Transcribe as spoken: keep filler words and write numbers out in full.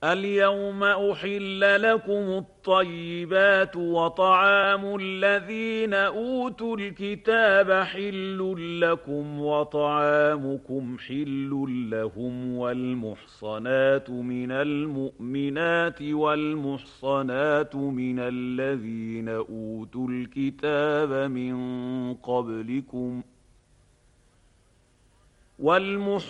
اليوم أحل لكم الطيبات وطعام الذين أوتوا الكتاب حل لكم وطعامكم حل لهم والمحصنات من المؤمنات والمحصنات من الذين أوتوا الكتاب من قبلكم والمحصنات